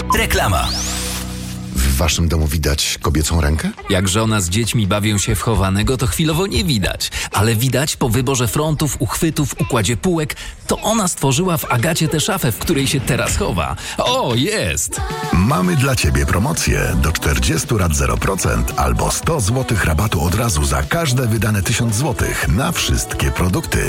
Reklama. W waszym domu widać kobiecą rękę? Jak żona z dziećmi bawią się w chowanego, to chwilowo nie widać. Ale widać po wyborze frontów, uchwytów, układzie półek. To ona stworzyła w Agacie tę szafę, w której się teraz chowa. O, jest! Mamy dla Ciebie promocję. Do 40 lat 0% albo 100 zł rabatu od razu za każde wydane 1000 zł na wszystkie produkty.